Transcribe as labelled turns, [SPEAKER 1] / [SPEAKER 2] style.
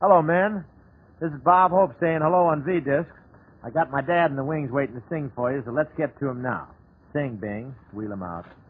[SPEAKER 1] Hello, men. This is Bob Hope saying hello on V-Discs. I got my dad in the wings waiting to sing for you, so let's get to him now. Sing, Bing. Wheel him out.